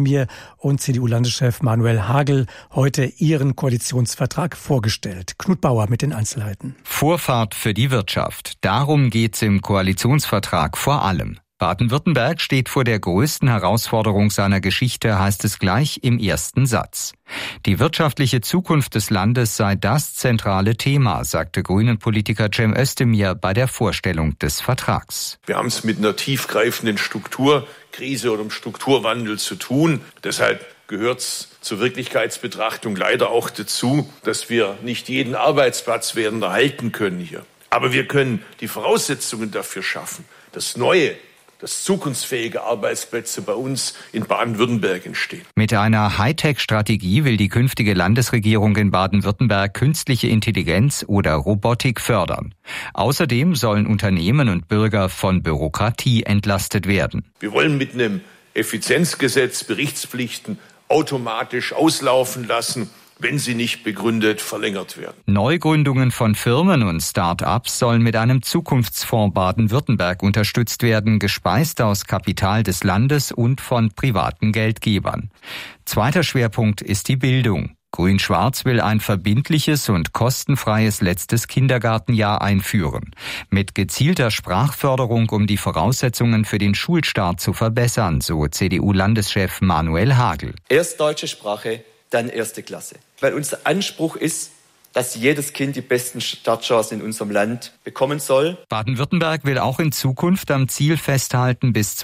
Özdemir und CDU-Landeschef Manuel Hagel heute ihren Koalitionsvertrag vorgestellt. Knut Bauer mit den Einzelheiten. Vorfahrt für die Wirtschaft. Darum geht's im Koalitionsvertrag vor allem. Baden-Württemberg steht vor der größten Herausforderung seiner Geschichte, heißt es gleich im ersten Satz. Die wirtschaftliche Zukunft des Landes sei das zentrale Thema, sagte Grünen-Politiker Cem Özdemir bei der Vorstellung des Vertrags. Wir haben es mit einer tiefgreifenden Strukturkrise oder einem Strukturwandel zu tun. Deshalb gehört es zur Wirklichkeitsbetrachtung leider auch dazu, dass wir nicht jeden Arbeitsplatz werden erhalten können hier. Aber wir können die Voraussetzungen dafür schaffen, dass zukunftsfähige Arbeitsplätze bei uns in Baden-Württemberg entstehen. Mit einer Hightech-Strategie will die künftige Landesregierung in Baden-Württemberg künstliche Intelligenz oder Robotik fördern. Außerdem sollen Unternehmen und Bürger von Bürokratie entlastet werden. Wir wollen mit einem Effizienzgesetz Berichtspflichten automatisch auslaufen lassen, wenn sie nicht begründet verlängert werden. Neugründungen von Firmen und Start-ups sollen mit einem Zukunftsfonds Baden-Württemberg unterstützt werden, gespeist aus Kapital des Landes und von privaten Geldgebern. Zweiter Schwerpunkt ist die Bildung. Grün-Schwarz will ein verbindliches und kostenfreies letztes Kindergartenjahr einführen. Mit gezielter Sprachförderung, um die Voraussetzungen für den Schulstart zu verbessern, so CDU-Landeschef Manuel Hagel. Erst deutsche Sprache, dann erste Klasse. Weil unser Anspruch ist, dass jedes Kind die besten Startchancen in unserem Land bekommen soll. Baden-Württemberg will auch in Zukunft am Ziel festhalten, bis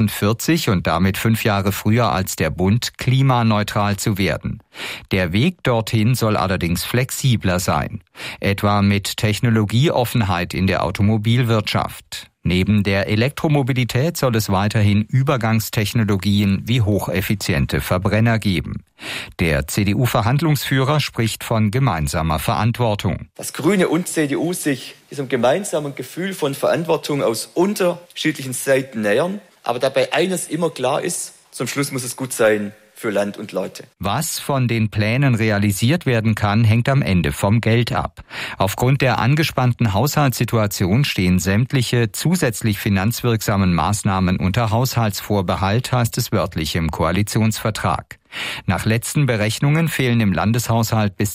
2040 und damit 5 Jahre früher als der Bund klimaneutral zu werden. Der Weg dorthin soll allerdings flexibler sein, etwa mit Technologieoffenheit in der Automobilwirtschaft. Neben der Elektromobilität soll es weiterhin Übergangstechnologien wie hocheffiziente Verbrenner geben. Der CDU-Verhandlungsführer spricht von gemeinsamer Verantwortung. Dass Grüne und CDU sich diesem gemeinsamen Gefühl von Verantwortung aus unterschiedlichen Seiten nähern, aber dabei eines immer klar ist: Zum Schluss muss es gut sein für Land und Leute. Was von den Plänen realisiert werden kann, hängt am Ende vom Geld ab. Aufgrund der angespannten Haushaltssituation stehen sämtliche zusätzlich finanzwirksamen Maßnahmen unter Haushaltsvorbehalt, heißt es wörtlich im Koalitionsvertrag. Nach letzten Berechnungen fehlen im Landeshaushalt bis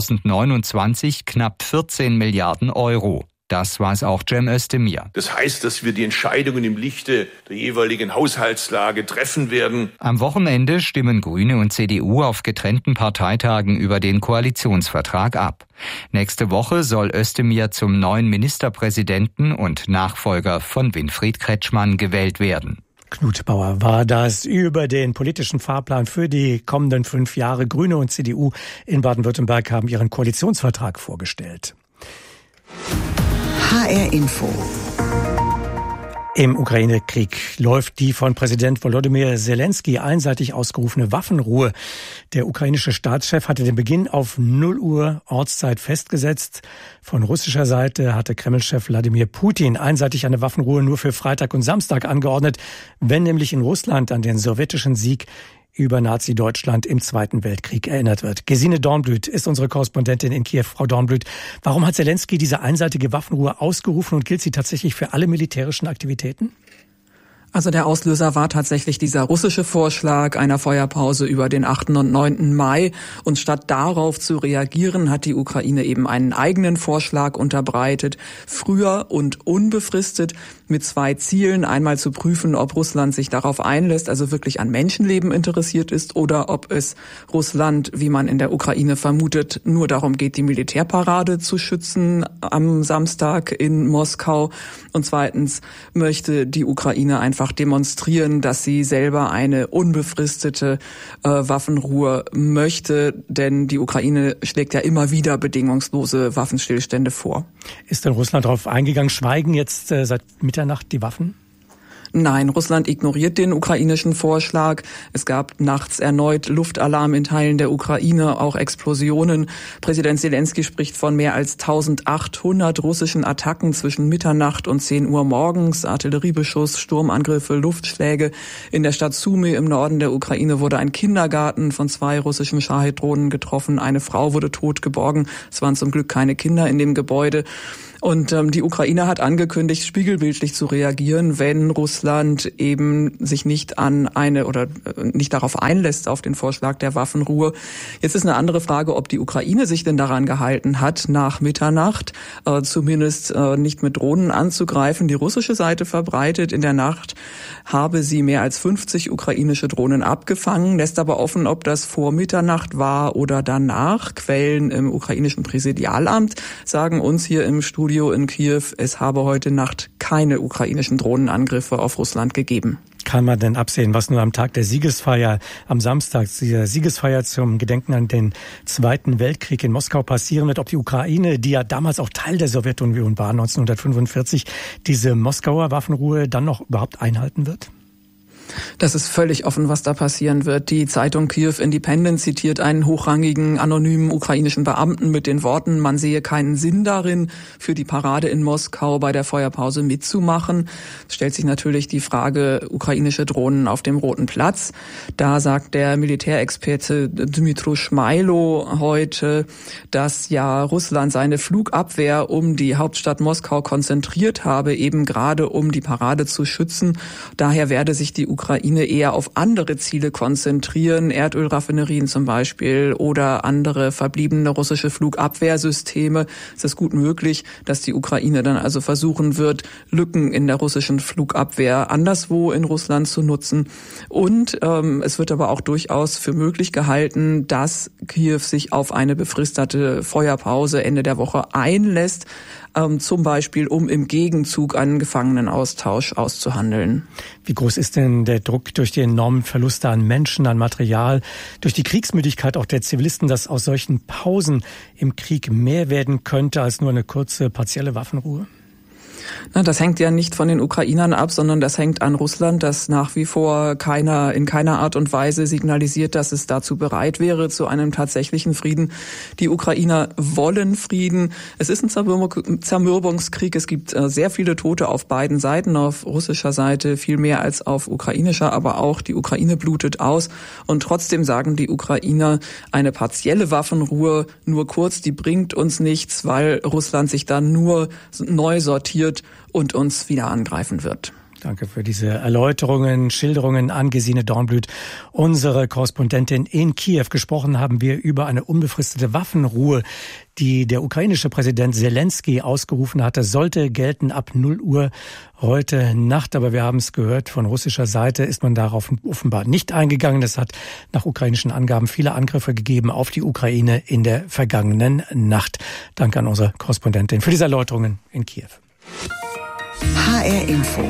2029 knapp 14 Milliarden Euro. Das weiß auch Cem Özdemir. Das heißt, dass wir die Entscheidungen im Lichte der jeweiligen Haushaltslage treffen werden. Am Wochenende stimmen Grüne und CDU auf getrennten Parteitagen über den Koalitionsvertrag ab. Nächste Woche soll Özdemir zum neuen Ministerpräsidenten und Nachfolger von Winfried Kretschmann gewählt werden. Knut Bauer war das über den politischen Fahrplan für die kommenden 5 Jahre. Grüne und CDU in Baden-Württemberg haben ihren Koalitionsvertrag vorgestellt. HR Info. Im Ukraine-Krieg läuft die von Präsident Volodymyr Zelensky einseitig ausgerufene Waffenruhe. Der ukrainische Staatschef hatte den Beginn auf 0 Uhr Ortszeit festgesetzt. Von russischer Seite hatte Kreml-Chef Wladimir Putin einseitig eine Waffenruhe nur für Freitag und Samstag angeordnet, wenn nämlich in Russland an den sowjetischen Sieg über Nazi-Deutschland im Zweiten Weltkrieg erinnert wird. Gesine Dornblüt ist unsere Korrespondentin in Kiew. Frau Dornblüt, warum hat Zelensky diese einseitige Waffenruhe ausgerufen und gilt sie tatsächlich für alle militärischen Aktivitäten? Also der Auslöser war tatsächlich dieser russische Vorschlag einer Feuerpause über den 8. und 9. Mai. Und statt darauf zu reagieren, hat die Ukraine eben einen eigenen Vorschlag unterbreitet, früher und unbefristet, mit 2 Zielen. Einmal zu prüfen, ob Russland sich darauf einlässt, also wirklich an Menschenleben interessiert ist, oder ob es Russland, wie man in der Ukraine vermutet, nur darum geht, die Militärparade zu schützen am Samstag in Moskau. Und zweitens möchte die Ukraine einfach demonstrieren, dass sie selber eine unbefristete Waffenruhe möchte, denn die Ukraine schlägt ja immer wieder bedingungslose Waffenstillstände vor. Ist denn Russland darauf eingegangen? Schweigen jetzt seit Mitternacht die Waffen? Nein, Russland ignoriert den ukrainischen Vorschlag. Es gab nachts erneut Luftalarm in Teilen der Ukraine, auch Explosionen. Präsident Zelensky spricht von mehr als 1800 russischen Attacken zwischen Mitternacht und 10 Uhr morgens. Artilleriebeschuss, Sturmangriffe, Luftschläge. In der Stadt Sumy im Norden der Ukraine wurde ein Kindergarten von 2 russischen Schahid-Drohnen getroffen. Eine Frau wurde tot geborgen. Es waren zum Glück keine Kinder in dem Gebäude. Und die Ukraine hat angekündigt, spiegelbildlich zu reagieren, wenn Russland eben sich nicht an nicht darauf einlässt auf den Vorschlag der Waffenruhe. Jetzt ist eine andere Frage, ob die Ukraine sich denn daran gehalten hat, nach Mitternacht zumindest nicht mit Drohnen anzugreifen. Die russische Seite verbreitet, in der Nacht habe sie mehr als 50 ukrainische Drohnen abgefangen, lässt aber offen, ob das vor Mitternacht war oder danach. Quellen im ukrainischen Präsidialamt sagen uns hier im Studio in Kiew, es habe heute Nacht keine ukrainischen Drohnenangriffe auf Russland gegeben. Kann man denn absehen, was nur am Tag der Siegesfeier, am Samstag, der Siegesfeier zum Gedenken an den Zweiten Weltkrieg in Moskau passieren wird, ob die Ukraine, die ja damals auch Teil der Sowjetunion war, 1945, diese Moskauer Waffenruhe dann noch überhaupt einhalten wird? Das ist völlig offen, was da passieren wird. Die Zeitung Kyiv Independent zitiert einen hochrangigen, anonymen ukrainischen Beamten mit den Worten, man sehe keinen Sinn darin, für die Parade in Moskau bei der Feuerpause mitzumachen. Es stellt sich natürlich die Frage, ukrainische Drohnen auf dem Roten Platz. Da sagt der Militärexperte Dmytro Schmailo heute, dass ja Russland seine Flugabwehr um die Hauptstadt Moskau konzentriert habe, eben gerade um die Parade zu schützen. Daher werde sich die Ukraine eher auf andere Ziele konzentrieren, Erdölraffinerien zum Beispiel oder andere verbliebene russische Flugabwehrsysteme. Es ist gut möglich, dass die Ukraine dann also versuchen wird, Lücken in der russischen Flugabwehr anderswo in Russland zu nutzen. Und es wird aber auch durchaus für möglich gehalten, dass Kiew sich auf eine befristete Feuerpause Ende der Woche einlässt, zum Beispiel um im Gegenzug einen Gefangenenaustausch auszuhandeln. Wie groß ist denn der Druck durch die enormen Verluste an Menschen, an Material, durch die Kriegsmüdigkeit auch der Zivilisten, dass aus solchen Pausen im Krieg mehr werden könnte als nur eine kurze, partielle Waffenruhe? Das hängt ja nicht von den Ukrainern ab, sondern das hängt an Russland, das nach wie vor in keiner Art und Weise signalisiert, dass es dazu bereit wäre, zu einem tatsächlichen Frieden. Die Ukrainer wollen Frieden. Es ist ein Zermürbungskrieg. Es gibt sehr viele Tote auf beiden Seiten, auf russischer Seite viel mehr als auf ukrainischer, aber auch die Ukraine blutet aus. Und trotzdem sagen die Ukrainer, eine partielle Waffenruhe, nur kurz, die bringt uns nichts, weil Russland sich dann nur neu sortiert und uns wieder angreifen wird. Danke für diese Erläuterungen, Schilderungen an Gesine Dornblüt, unsere Korrespondentin in Kiew. Gesprochen haben wir über eine unbefristete Waffenruhe, die der ukrainische Präsident Zelensky ausgerufen hatte, sollte gelten ab 0 Uhr heute Nacht. Aber wir haben es gehört, von russischer Seite ist man darauf offenbar nicht eingegangen. Es hat nach ukrainischen Angaben viele Angriffe gegeben auf die Ukraine in der vergangenen Nacht. Danke an unsere Korrespondentin für diese Erläuterungen in Kiew. HR Info.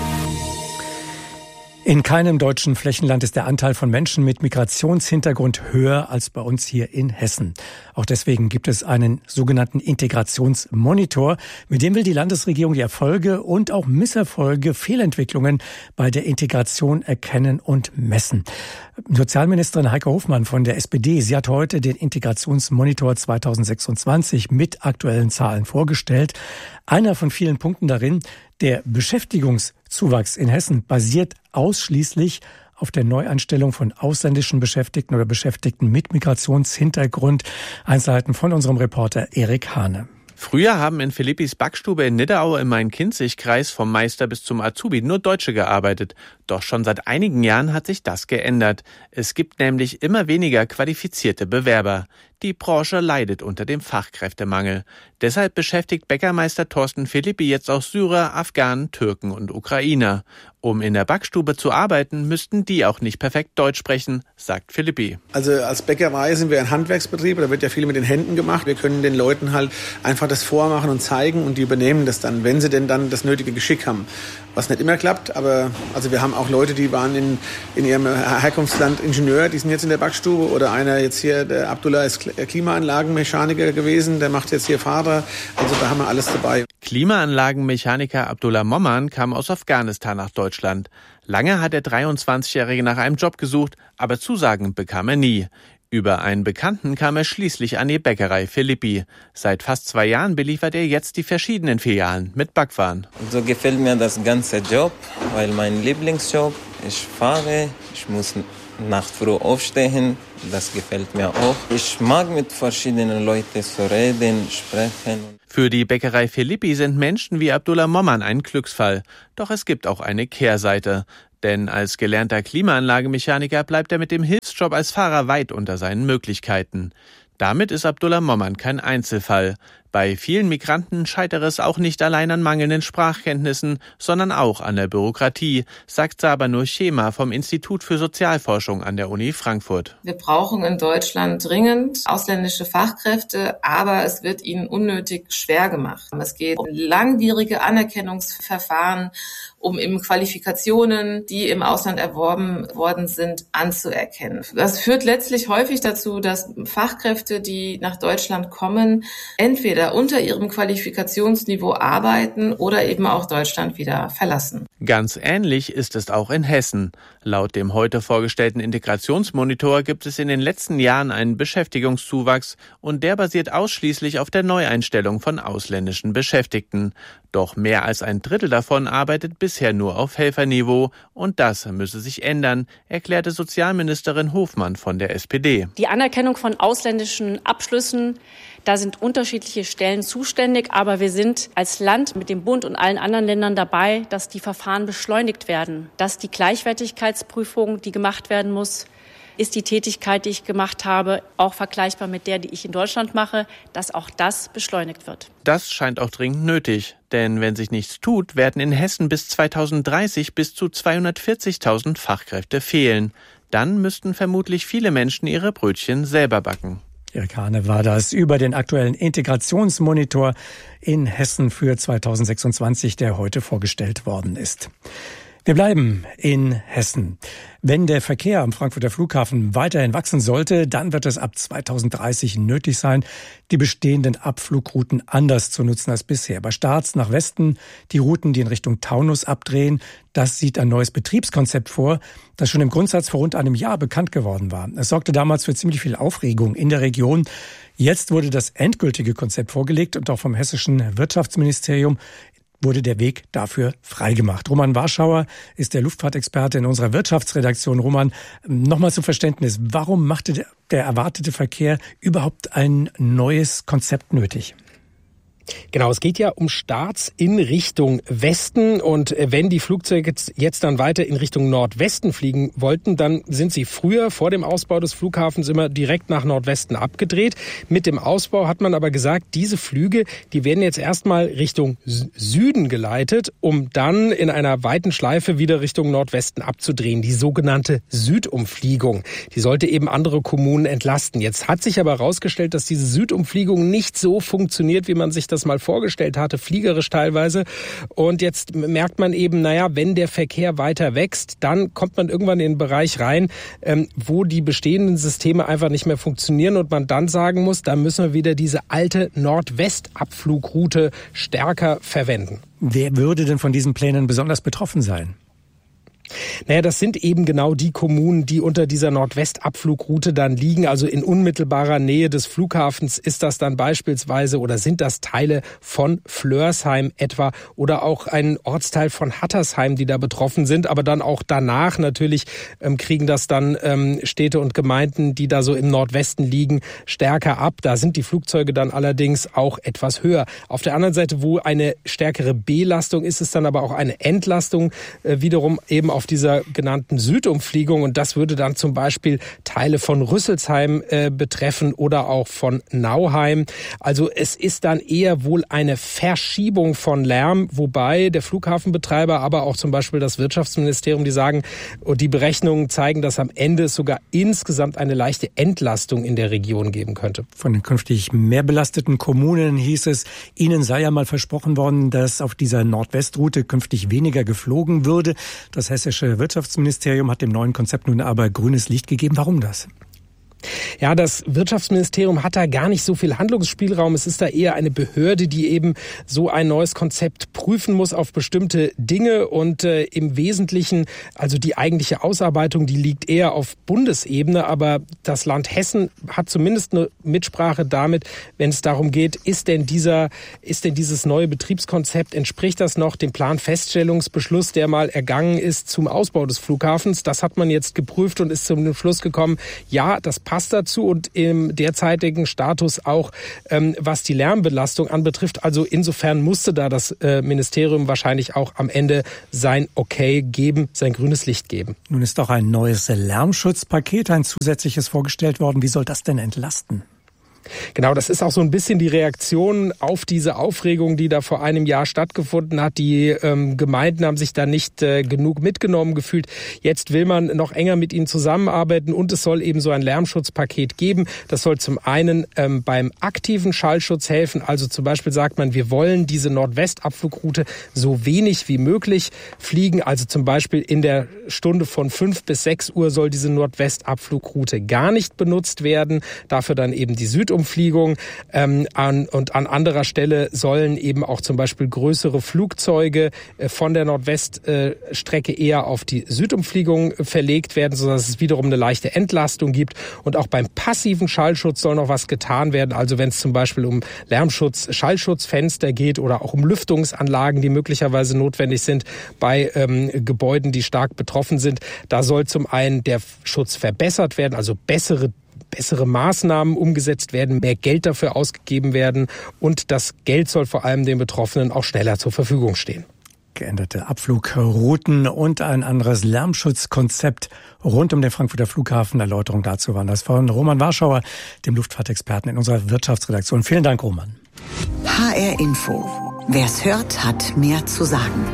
In keinem deutschen Flächenland ist der Anteil von Menschen mit Migrationshintergrund höher als bei uns hier in Hessen. Auch deswegen gibt es einen sogenannten Integrationsmonitor, mit dem will die Landesregierung die Erfolge und auch Misserfolge, Fehlentwicklungen bei der Integration erkennen und messen. Sozialministerin Heike Hofmann von der SPD, sie hat heute den Integrationsmonitor 2026 mit aktuellen Zahlen vorgestellt. Einer von vielen Punkten darin, der Beschäftigungszuwachs in Hessen basiert ausschließlich auf der Neuanstellung von ausländischen Beschäftigten oder Beschäftigten mit Migrationshintergrund. Einzelheiten von unserem Reporter Erik Hane. Früher haben in Philippis Backstube in Nidau im Main-Kinzig-Kreis vom Meister bis zum Azubi nur Deutsche gearbeitet. Doch schon seit einigen Jahren hat sich das geändert. Es gibt nämlich immer weniger qualifizierte Bewerber. Die Branche leidet unter dem Fachkräftemangel. Deshalb beschäftigt Bäckermeister Thorsten Philippi jetzt auch Syrer, Afghanen, Türken und Ukrainer. Um in der Backstube zu arbeiten, müssten die auch nicht perfekt Deutsch sprechen, sagt Philippi. Also als Bäckerei sind wir ein Handwerksbetrieb, da wird ja viel mit den Händen gemacht. Wir können den Leuten halt einfach das vormachen und zeigen und die übernehmen das dann, wenn sie denn dann das nötige Geschick haben. Was nicht immer klappt, aber also wir haben auch Leute, die waren in ihrem Herkunftsland Ingenieur, die sind jetzt in der Backstube, oder einer jetzt hier, der Abdullah ist Klimaanlagenmechaniker gewesen, der macht jetzt hier Fahrer, also da haben wir alles dabei. Klimaanlagenmechaniker Abdullah Momman kam aus Afghanistan nach Deutschland. Lange hat der 23-Jährige nach einem Job gesucht, aber Zusagen bekam er nie. Über einen Bekannten kam er schließlich an die Bäckerei Philippi. Seit fast 2 Jahren beliefert er jetzt die verschiedenen Filialen mit Backwaren. So gefällt mir das ganze Job, weil mein Lieblingsjob, ich fahre, ich muss Nacht früh aufstehen, das gefällt mir auch. Ich mag mit verschiedenen Leuten zu reden, sprechen. Für die Bäckerei Filippi sind Menschen wie Abdullah Momman ein Glücksfall. Doch es gibt auch eine Kehrseite. Denn als gelernter Klimaanlagemechaniker bleibt er mit dem Hilfsjob als Fahrer weit unter seinen Möglichkeiten. Damit ist Abdullah Momman kein Einzelfall. Bei vielen Migranten scheitere es auch nicht allein an mangelnden Sprachkenntnissen, sondern auch an der Bürokratie, sagt Sabanur Schema vom Institut für Sozialforschung an der Uni Frankfurt. Wir brauchen in Deutschland dringend ausländische Fachkräfte, aber es wird ihnen unnötig schwer gemacht. Es geht um langwierige Anerkennungsverfahren, um eben Qualifikationen, die im Ausland erworben worden sind, anzuerkennen. Das führt letztlich häufig dazu, dass Fachkräfte, die nach Deutschland kommen, entweder unter ihrem Qualifikationsniveau arbeiten oder eben auch Deutschland wieder verlassen. Ganz ähnlich ist es auch in Hessen. Laut dem heute vorgestellten Integrationsmonitor gibt es in den letzten Jahren einen Beschäftigungszuwachs und der basiert ausschließlich auf der Neueinstellung von ausländischen Beschäftigten. Doch mehr als ein Drittel davon arbeitet bisher nur auf Helferniveau und das müsse sich ändern, erklärte Sozialministerin Hofmann von der SPD. Die Anerkennung von ausländischen Abschlüssen, da sind unterschiedliche Stellen zuständig, aber wir sind als Land mit dem Bund und allen anderen Ländern dabei, dass die Verfahren beschleunigt werden, dass die Gleichwertigkeitsprüfung, die gemacht werden muss, ist die Tätigkeit, die ich gemacht habe, auch vergleichbar mit der, die ich in Deutschland mache, dass auch das beschleunigt wird. Das scheint auch dringend nötig, denn wenn sich nichts tut, werden in Hessen bis 2030 bis zu 240.000 Fachkräfte fehlen. Dann müssten vermutlich viele Menschen ihre Brötchen selber backen. Erik Hane war das über den aktuellen Integrationsmonitor in Hessen für 2026, der heute vorgestellt worden ist. Wir bleiben in Hessen. Wenn der Verkehr am Frankfurter Flughafen weiterhin wachsen sollte, dann wird es ab 2030 nötig sein, die bestehenden Abflugrouten anders zu nutzen als bisher. Bei Starts nach Westen die Routen, die in Richtung Taunus abdrehen, das sieht ein neues Betriebskonzept vor, das schon im Grundsatz vor rund einem Jahr bekannt geworden war. Es sorgte damals für ziemlich viel Aufregung in der Region. Jetzt wurde das endgültige Konzept vorgelegt und auch vom hessischen Wirtschaftsministerium wurde der Weg dafür freigemacht. Roman Warschauer ist der Luftfahrtexperte in unserer Wirtschaftsredaktion. Roman, nochmal zum Verständnis, warum machte der erwartete Verkehr überhaupt ein neues Konzept nötig? Genau, es geht ja um Starts in Richtung Westen und wenn die Flugzeuge jetzt dann weiter in Richtung Nordwesten fliegen wollten, dann sind sie früher vor dem Ausbau des Flughafens immer direkt nach Nordwesten abgedreht. Mit dem Ausbau hat man aber gesagt, diese Flüge, die werden jetzt erstmal Richtung Süden geleitet, um dann in einer weiten Schleife wieder Richtung Nordwesten abzudrehen. Die sogenannte Südumfliegung. Die sollte eben andere Kommunen entlasten. Jetzt hat sich aber herausgestellt, dass diese Südumfliegung nicht so funktioniert, wie man sich das mal vorgestellt hatte, fliegerisch teilweise. Und jetzt merkt man eben, wenn der Verkehr weiter wächst, dann kommt man irgendwann in den Bereich rein, wo die bestehenden Systeme einfach nicht mehr funktionieren und man dann sagen muss, da müssen wir wieder diese alte Nordwest-Abflugroute stärker verwenden. Wer würde denn von diesen Plänen besonders betroffen sein? Das sind eben genau die Kommunen, die unter dieser Nordwest-Abflugroute dann liegen. Also in unmittelbarer Nähe des Flughafens ist das dann beispielsweise oder sind das Teile von Flörsheim etwa oder auch ein Ortsteil von Hattersheim, die da betroffen sind. Aber dann auch danach natürlich kriegen das dann Städte und Gemeinden, die da so im Nordwesten liegen, stärker ab. Da sind die Flugzeuge dann allerdings auch etwas höher. Auf der anderen Seite, wo eine stärkere Belastung ist, ist dann aber auch eine Entlastung wiederum eben auf dieser genannten Südumfliegung und das würde dann zum Beispiel Teile von Rüsselsheim betreffen oder auch von Nauheim. Also es ist dann eher wohl eine Verschiebung von Lärm, wobei der Flughafenbetreiber, aber auch zum Beispiel das Wirtschaftsministerium, die sagen, und die Berechnungen zeigen, dass am Ende es sogar insgesamt eine leichte Entlastung in der Region geben könnte. Von den künftig mehr belasteten Kommunen hieß es, ihnen sei ja mal versprochen worden, dass auf dieser Nordwestroute künftig weniger geflogen würde. Das hessische Wirtschaftsministerium hat dem neuen Konzept nun aber grünes Licht gegeben. Warum das? Ja, das Wirtschaftsministerium hat da gar nicht so viel Handlungsspielraum. Es ist da eher eine Behörde, die eben so ein neues Konzept prüfen muss auf bestimmte Dinge. Und im Wesentlichen, also die eigentliche Ausarbeitung, die liegt eher auf Bundesebene. Aber das Land Hessen hat zumindest eine Mitsprache damit, wenn es darum geht, ist denn dieses neue Betriebskonzept, entspricht das noch dem Planfeststellungsbeschluss, der mal ergangen ist zum Ausbau des Flughafens? Das hat man jetzt geprüft und ist zum Schluss gekommen, ja, das passt dazu und im derzeitigen Status auch, was die Lärmbelastung anbetrifft. Also insofern musste da das Ministerium wahrscheinlich auch am Ende sein Okay geben, sein grünes Licht geben. Nun ist doch ein neues Lärmschutzpaket, ein zusätzliches vorgestellt worden. Wie soll das denn entlasten? Genau, das ist auch so ein bisschen die Reaktion auf diese Aufregung, die da vor einem Jahr stattgefunden hat. Die Gemeinden haben sich da nicht genug mitgenommen gefühlt. Jetzt will man noch enger mit ihnen zusammenarbeiten und es soll eben so ein Lärmschutzpaket geben. Das soll zum einen beim aktiven Schallschutz helfen. Also zum Beispiel sagt man, wir wollen diese Nordwestabflugroute so wenig wie möglich fliegen. Also zum Beispiel in der Stunde von 5 bis 6 Uhr soll diese Nordwestabflugroute gar nicht benutzt werden. Dafür dann eben die Südumfliegen. Und an anderer Stelle sollen eben auch zum Beispiel größere Flugzeuge von der Nordweststrecke eher auf die Südumfliegung verlegt werden, sodass es wiederum eine leichte Entlastung gibt. Und auch beim passiven Schallschutz soll noch was getan werden. Also wenn es zum Beispiel um Lärmschutz, Schallschutzfenster geht oder auch um Lüftungsanlagen, die möglicherweise notwendig sind bei Gebäuden, die stark betroffen sind, da soll zum einen der Schutz verbessert werden, also bessere Maßnahmen umgesetzt werden, mehr Geld dafür ausgegeben werden und das Geld soll vor allem den Betroffenen auch schneller zur Verfügung stehen. Geänderte Abflugrouten und ein anderes Lärmschutzkonzept rund um den Frankfurter Flughafen. Erläuterung dazu waren das von Roman Warschauer, dem Luftfahrtexperten in unserer Wirtschaftsredaktion. Vielen Dank, Roman. HR Info. Wer's hört, hat mehr zu sagen.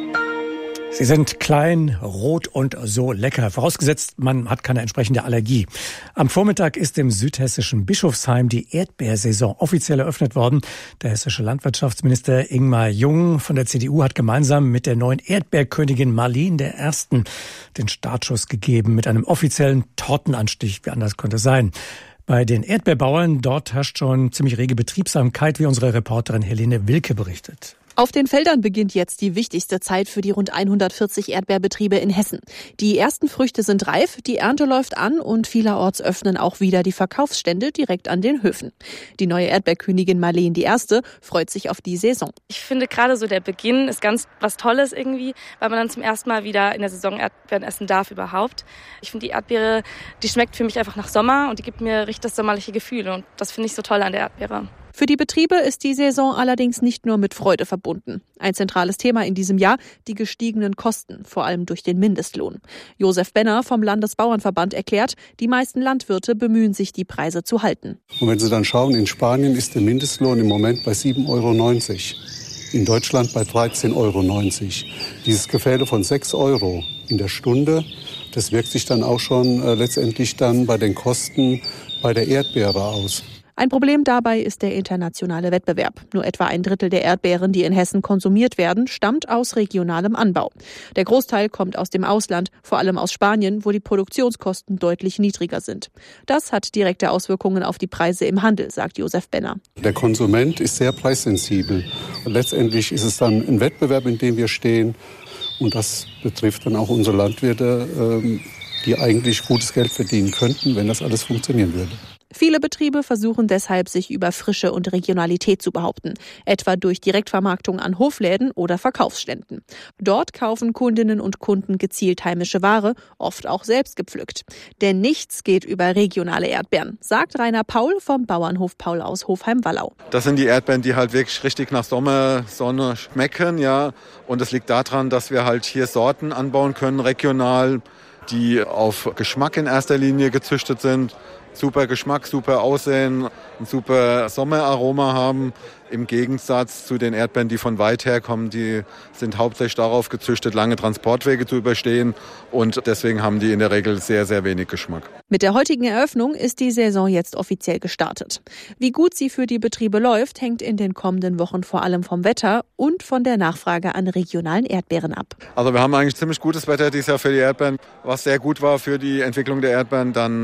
Sie sind klein, rot und so lecker. Vorausgesetzt, man hat keine entsprechende Allergie. Am Vormittag ist im südhessischen Bischofsheim die Erdbeersaison offiziell eröffnet worden. Der hessische Landwirtschaftsminister Ingmar Jung von der CDU hat gemeinsam mit der neuen Erdbeerkönigin Marleen I. den Startschuss gegeben mit einem offiziellen Tortenanstich. Wie anders könnte es sein? Bei den Erdbeerbauern dort herrscht schon ziemlich rege Betriebsamkeit, wie unsere Reporterin Helene Wilke berichtet. Auf den Feldern beginnt jetzt die wichtigste Zeit für die rund 140 Erdbeerbetriebe in Hessen. Die ersten Früchte sind reif, die Ernte läuft an und vielerorts öffnen auch wieder die Verkaufsstände direkt an den Höfen. Die neue Erdbeerkönigin Marleen I. freut sich auf die Saison. Ich finde gerade so der Beginn ist ganz was Tolles irgendwie, weil man dann zum ersten Mal wieder in der Saison Erdbeeren essen darf überhaupt. Ich finde die Erdbeere, die schmeckt für mich einfach nach Sommer und die gibt mir richtig das sommerliche Gefühl und das finde ich so toll an der Erdbeere. Für die Betriebe ist die Saison allerdings nicht nur mit Freude verbunden. Ein zentrales Thema in diesem Jahr, die gestiegenen Kosten, vor allem durch den Mindestlohn. Josef Benner vom Landesbauernverband erklärt, die meisten Landwirte bemühen sich, die Preise zu halten. Und wenn Sie dann schauen, in Spanien ist der Mindestlohn im Moment bei 7,90 €. In Deutschland bei 13,90 €. Dieses Gefälle von 6 € in der Stunde, das wirkt sich dann auch schon letztendlich dann bei den Kosten bei der Erdbeere aus. Ein Problem dabei ist der internationale Wettbewerb. Nur etwa 1/3 der Erdbeeren, die in Hessen konsumiert werden, stammt aus regionalem Anbau. Der Großteil kommt aus dem Ausland, vor allem aus Spanien, wo die Produktionskosten deutlich niedriger sind. Das hat direkte Auswirkungen auf die Preise im Handel, sagt Josef Benner. Der Konsument ist sehr preissensibel. Und letztendlich ist es dann ein Wettbewerb, in dem wir stehen. Und das betrifft dann auch unsere Landwirte, die eigentlich gutes Geld verdienen könnten, wenn das alles funktionieren würde. Viele Betriebe versuchen deshalb, sich über Frische und Regionalität zu behaupten, etwa durch Direktvermarktung an Hofläden oder Verkaufsständen. Dort kaufen Kundinnen und Kunden gezielt heimische Ware, oft auch selbst gepflückt. Denn nichts geht über regionale Erdbeeren, sagt Rainer Paul vom Bauernhof Paul aus Hofheim-Wallau. Das sind die Erdbeeren, die halt wirklich richtig nach Sommersonne schmecken, ja. Und es liegt daran, dass wir halt hier Sorten anbauen können, regional, die auf Geschmack in erster Linie gezüchtet sind. Super Geschmack, super Aussehen, ein super Sommeraroma haben. Im Gegensatz zu den Erdbeeren, die von weit her kommen, die sind hauptsächlich darauf gezüchtet, lange Transportwege zu überstehen. Und deswegen haben die in der Regel sehr, sehr wenig Geschmack. Mit der heutigen Eröffnung ist die Saison jetzt offiziell gestartet. Wie gut sie für die Betriebe läuft, hängt in den kommenden Wochen vor allem vom Wetter und von der Nachfrage an regionalen Erdbeeren ab. Also wir haben eigentlich ziemlich gutes Wetter dieses Jahr für die Erdbeeren. Was sehr gut war für die Entwicklung der Erdbeeren, dann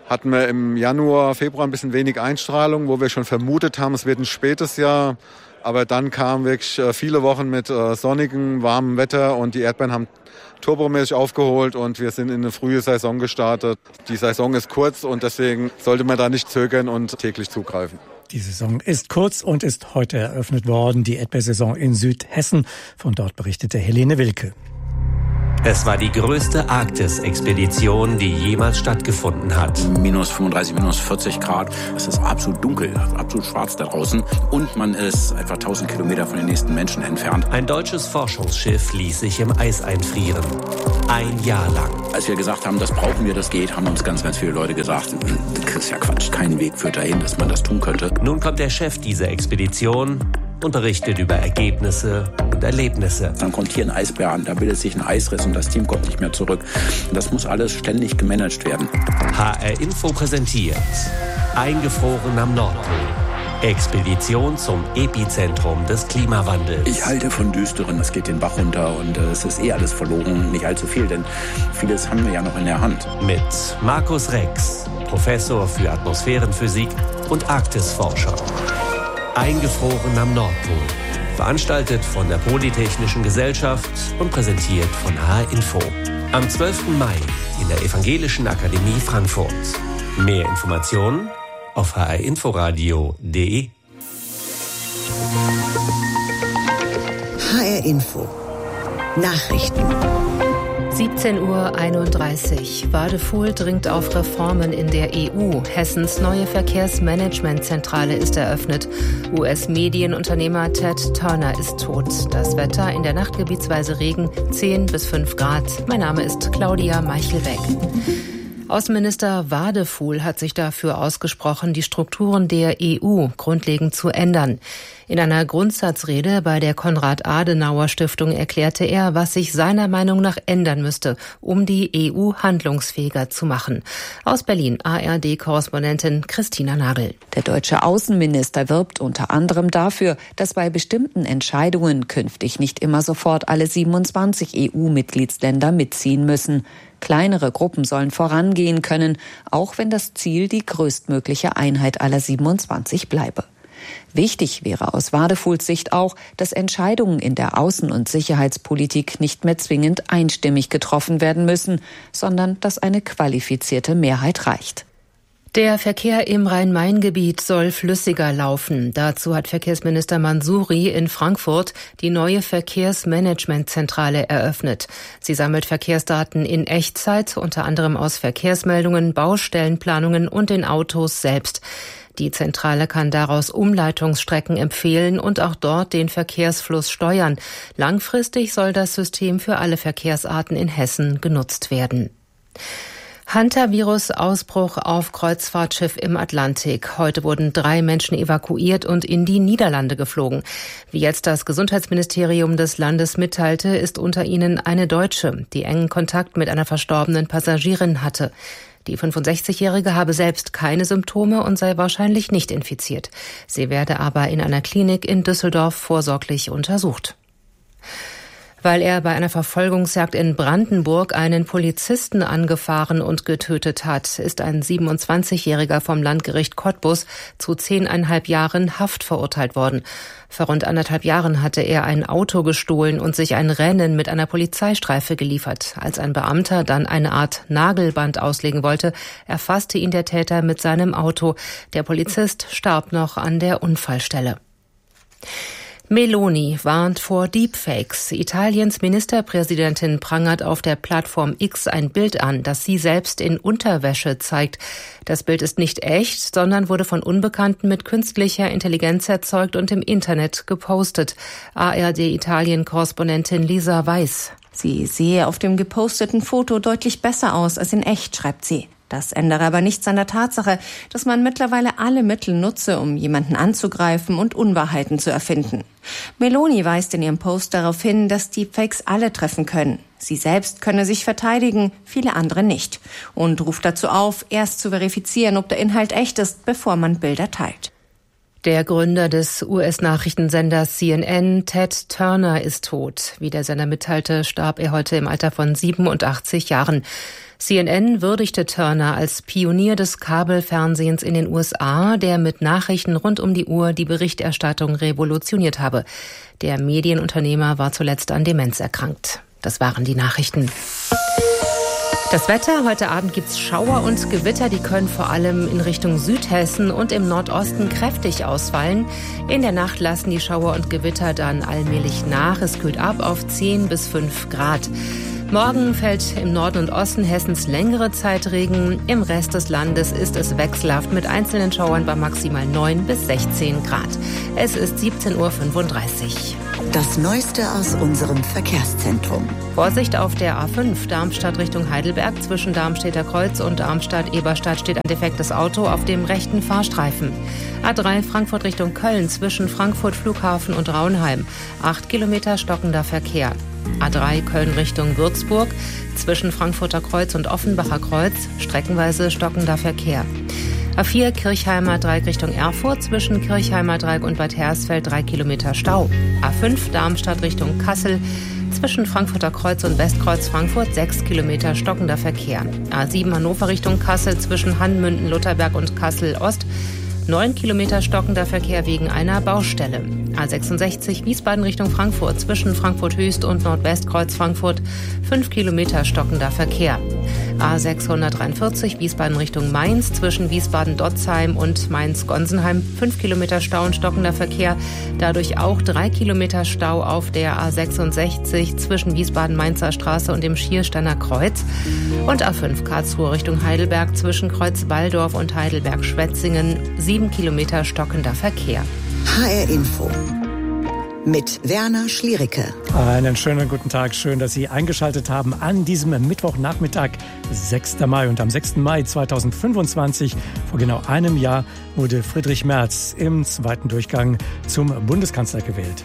hatten wir im Januar, Februar ein bisschen wenig Einstrahlung, wo wir schon vermutet haben, es wird ein spätes Jahr. Aber dann kamen wirklich viele Wochen mit sonnigem, warmem Wetter und die Erdbeeren haben turbomäßig aufgeholt und wir sind in eine frühe Saison gestartet. Die Saison ist kurz und deswegen sollte man da nicht zögern und täglich zugreifen. Die Saison ist kurz und ist heute eröffnet worden, die Erdbeersaison in Südhessen. Von dort berichtete Helene Wilke. Es war die größte Arktis-Expedition, die jemals stattgefunden hat. Minus 35, minus 40 Grad. Es ist absolut dunkel, absolut schwarz da draußen. Und man ist etwa 1000 Kilometer von den nächsten Menschen entfernt. Ein deutsches Forschungsschiff ließ sich im Eis einfrieren. Ein Jahr lang. Als wir gesagt haben, das brauchen wir, das geht, haben uns ganz, ganz viele Leute gesagt, das ist ja Quatsch, kein Weg führt dahin, dass man das tun könnte. Nun kommt der Chef dieser Expedition und berichtet über Ergebnisse und Erlebnisse. Dann kommt hier ein Eisbär an, da bildet sich ein Eisriss und das Team kommt nicht mehr zurück. Das muss alles ständig gemanagt werden. HR Info präsentiert Eingefroren am Nordpol. Expedition zum Epizentrum des Klimawandels. Ich halte von Düsteren, es geht den Bach runter und es ist alles verloren, nicht allzu viel, denn vieles haben wir ja noch in der Hand. Mit Markus Rex, Professor für Atmosphärenphysik und Arktisforscher. Eingefroren am Nordpol. Veranstaltet von der Polytechnischen Gesellschaft und präsentiert von HR Info. Am 12. Mai in der Evangelischen Akademie Frankfurt. Mehr Informationen auf hrinforadio.de. HR Info. Nachrichten. 17:31 Uhr. Wadefuhl dringt auf Reformen in der EU. Hessens neue Verkehrsmanagementzentrale ist eröffnet. US-Medienunternehmer Ted Turner ist tot. Das Wetter in der Nacht gebietsweise Regen, 10 bis 5 Grad. Mein Name ist Claudia Meichelbeck. Außenminister Wadefuhl hat sich dafür ausgesprochen, die Strukturen der EU grundlegend zu ändern. In einer Grundsatzrede bei der Konrad-Adenauer-Stiftung erklärte er, was sich seiner Meinung nach ändern müsste, um die EU handlungsfähiger zu machen. Aus Berlin ARD-Korrespondentin Christina Nagel. Der deutsche Außenminister wirbt unter anderem dafür, dass bei bestimmten Entscheidungen künftig nicht immer sofort alle 27 EU-Mitgliedsländer mitziehen müssen. Kleinere Gruppen sollen vorangehen können, auch wenn das Ziel die größtmögliche Einheit aller 27 bleibe. Wichtig wäre aus Wadefuhls Sicht auch, dass Entscheidungen in der Außen- und Sicherheitspolitik nicht mehr zwingend einstimmig getroffen werden müssen, sondern dass eine qualifizierte Mehrheit reicht. Der Verkehr im Rhein-Main-Gebiet soll flüssiger laufen. Dazu hat Verkehrsminister Mansouri in Frankfurt die neue Verkehrsmanagementzentrale eröffnet. Sie sammelt Verkehrsdaten in Echtzeit, unter anderem aus Verkehrsmeldungen, Baustellenplanungen und den Autos selbst. Die Zentrale kann daraus Umleitungsstrecken empfehlen und auch dort den Verkehrsfluss steuern. Langfristig soll das System für alle Verkehrsarten in Hessen genutzt werden. Hantavirus-Ausbruch auf Kreuzfahrtschiff im Atlantik. Heute wurden 3 Menschen evakuiert und in die Niederlande geflogen. Wie jetzt das Gesundheitsministerium des Landes mitteilte, ist unter ihnen eine Deutsche, die engen Kontakt mit einer verstorbenen Passagierin hatte. Die 65-Jährige habe selbst keine Symptome und sei wahrscheinlich nicht infiziert. Sie werde aber in einer Klinik in Düsseldorf vorsorglich untersucht. Weil er bei einer Verfolgungsjagd in Brandenburg einen Polizisten angefahren und getötet hat, ist ein 27-Jähriger vom Landgericht Cottbus zu 10,5 Jahren Haft verurteilt worden. Vor rund 1,5 Jahren hatte er ein Auto gestohlen und sich ein Rennen mit einer Polizeistreife geliefert. Als ein Beamter dann eine Art Nagelband auslegen wollte, erfasste ihn der Täter mit seinem Auto. Der Polizist starb noch an der Unfallstelle. Meloni warnt vor Deepfakes. Italiens Ministerpräsidentin prangert auf der Plattform X ein Bild an, das sie selbst in Unterwäsche zeigt. Das Bild ist nicht echt, sondern wurde von Unbekannten mit künstlicher Intelligenz erzeugt und im Internet gepostet. ARD-Italien-Korrespondentin Lisa Weiß. Sie sehe auf dem geposteten Foto deutlich besser aus als in echt, schreibt sie. Das ändere aber nichts an der Tatsache, dass man mittlerweile alle Mittel nutze, um jemanden anzugreifen und Unwahrheiten zu erfinden. Meloni weist in ihrem Post darauf hin, dass Deepfakes alle treffen können. Sie selbst könne sich verteidigen, viele andere nicht. Und ruft dazu auf, erst zu verifizieren, ob der Inhalt echt ist, bevor man Bilder teilt. Der Gründer des US-Nachrichtensenders CNN, Ted Turner, ist tot. Wie der Sender mitteilte, starb er heute im Alter von 87 Jahren. CNN würdigte Turner als Pionier des Kabelfernsehens in den USA, der mit Nachrichten rund um die Uhr die Berichterstattung revolutioniert habe. Der Medienunternehmer war zuletzt an Demenz erkrankt. Das waren die Nachrichten. Das Wetter, heute Abend gibt's Schauer und Gewitter, die können vor allem in Richtung Südhessen und im Nordosten kräftig ausfallen. In der Nacht lassen die Schauer und Gewitter dann allmählich nach. Es kühlt ab auf 10 bis 5 Grad. Morgen fällt im Norden und Osten Hessens längere Zeit Regen. Im Rest des Landes ist es wechselhaft mit einzelnen Schauern bei maximal 9 bis 16 Grad. Es ist 17:35 Uhr. Das Neueste aus unserem Verkehrszentrum. Vorsicht auf der A5 Darmstadt Richtung Heidelberg. Zwischen Darmstädter Kreuz und Darmstadt-Eberstadt steht ein defektes Auto auf dem rechten Fahrstreifen. A3 Frankfurt Richtung Köln zwischen Frankfurt Flughafen und Raunheim. 8 Kilometer stockender Verkehr. A3 Köln Richtung Würzburg, zwischen Frankfurter Kreuz und Offenbacher Kreuz, streckenweise stockender Verkehr. A4 Kirchheimer Dreieck Richtung Erfurt, zwischen Kirchheimer Dreieck und Bad Hersfeld 3 Kilometer Stau. A5 Darmstadt Richtung Kassel, zwischen Frankfurter Kreuz und Westkreuz Frankfurt 6 Kilometer stockender Verkehr. A7 Hannover Richtung Kassel, zwischen Hannmünden, Lutherberg und Kassel Ost, 9 Kilometer stockender Verkehr wegen einer Baustelle. A66 Wiesbaden Richtung Frankfurt, zwischen Frankfurt Höchst und Nordwestkreuz Frankfurt 5 Kilometer stockender Verkehr. A643 Wiesbaden Richtung Mainz, zwischen Wiesbaden-Dotzheim und Mainz-Gonsenheim 5 Kilometer Stau und stockender Verkehr. Dadurch auch 3 Kilometer Stau auf der A66 zwischen Wiesbaden-Mainzer Straße und dem Schiersteiner Kreuz. Und A5 Karlsruhe Richtung Heidelberg, zwischen Kreuz-Walldorf und Heidelberg-Schwetzingen 7 Kilometer stockender Verkehr. HR Info mit Werner Schliericke. Einen schönen guten Tag. Schön, dass Sie eingeschaltet haben an diesem Mittwochnachmittag, 6. Mai. Und am 6. Mai 2025, vor genau einem Jahr, wurde Friedrich Merz im zweiten Durchgang zum Bundeskanzler gewählt.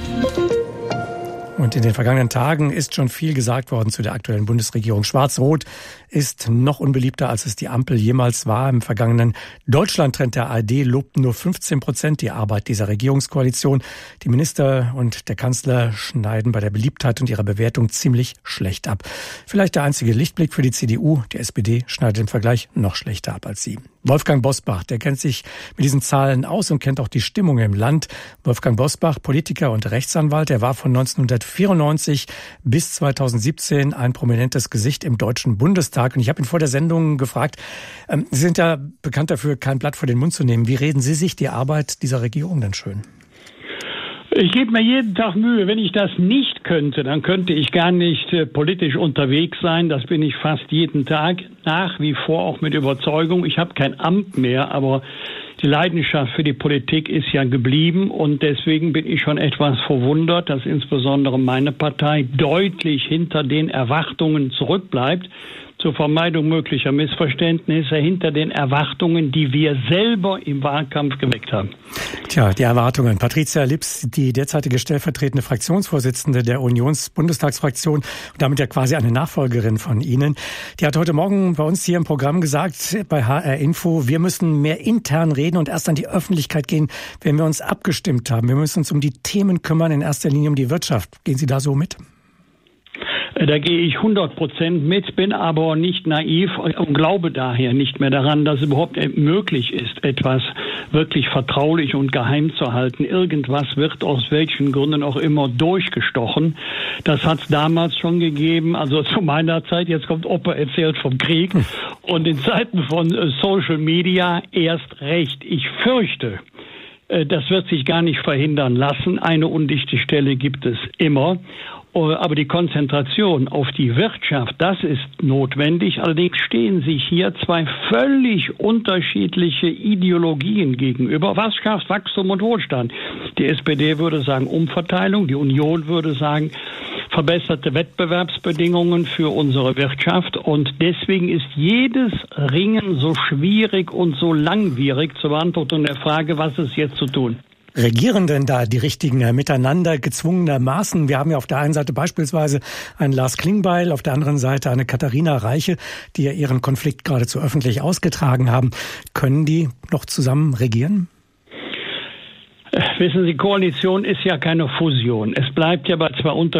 Und in den vergangenen Tagen ist schon viel gesagt worden zu der aktuellen Bundesregierung. Schwarz-Rot ist noch unbeliebter, als es die Ampel jemals war. Im vergangenen Deutschland-Trend der ARD lobten nur 15% die Arbeit dieser Regierungskoalition. Die Minister und der Kanzler schneiden bei der Beliebtheit und ihrer Bewertung ziemlich schlecht ab. Vielleicht der einzige Lichtblick für die CDU. Die SPD schneidet im Vergleich noch schlechter ab als sie. Wolfgang Bosbach, der kennt sich mit diesen Zahlen aus und kennt auch die Stimmung im Land. Wolfgang Bosbach, Politiker und Rechtsanwalt, er war von 1994 bis 2017 ein prominentes Gesicht im Deutschen Bundestag. Und ich habe ihn vor der Sendung gefragt, Sie sind ja bekannt dafür, kein Blatt vor den Mund zu nehmen. Wie reden Sie sich die Arbeit dieser Regierung denn schön? Ich gebe mir jeden Tag Mühe. Wenn ich das nicht könnte, dann könnte ich gar nicht politisch unterwegs sein. Das bin ich fast jeden Tag, nach wie vor auch mit Überzeugung. Ich habe kein Amt mehr, aber die Leidenschaft für die Politik ist ja geblieben. Und deswegen bin ich schon etwas verwundert, dass insbesondere meine Partei deutlich hinter den Erwartungen zurückbleibt. Zur Vermeidung möglicher Missverständnisse hinter den Erwartungen, die wir selber im Wahlkampf geweckt haben. Tja, die Erwartungen. Patricia Lips, die derzeitige stellvertretende Fraktionsvorsitzende der Unionsbundestagsfraktion und damit ja quasi eine Nachfolgerin von Ihnen, die hat heute Morgen bei uns hier im Programm gesagt, bei HR Info, wir müssen mehr intern reden und erst an die Öffentlichkeit gehen, wenn wir uns abgestimmt haben. Wir müssen uns um die Themen kümmern, in erster Linie um die Wirtschaft. Gehen Sie da so mit? Da gehe ich 100% mit, bin aber nicht naiv und glaube daher nicht mehr daran, dass es überhaupt möglich ist, etwas wirklich vertraulich und geheim zu halten. Irgendwas wird aus welchen Gründen auch immer durchgestochen. Das hat es damals schon gegeben, also zu meiner Zeit. Jetzt kommt Opa erzählt vom Krieg. Und in Zeiten von Social Media erst recht. Ich fürchte, das wird sich gar nicht verhindern lassen. Eine undichte Stelle gibt es immer. Aber die Konzentration auf die Wirtschaft, das ist notwendig. Allerdings stehen sich hier zwei völlig unterschiedliche Ideologien gegenüber. Was schafft Wachstum und Wohlstand? Die SPD würde sagen Umverteilung, die Union würde sagen verbesserte Wettbewerbsbedingungen für unsere Wirtschaft. Und deswegen ist jedes Ringen so schwierig und so langwierig zur Beantwortung der Frage, was ist jetzt zu tun? Regieren denn da die richtigen miteinander gezwungenermaßen? Wir haben ja auf der einen Seite beispielsweise einen Lars Klingbeil, auf der anderen Seite eine Katharina Reiche, die ja ihren Konflikt geradezu öffentlich ausgetragen haben. Können die noch zusammen regieren? Wissen Sie, Koalition ist ja keine Fusion. Es bleibt ja bei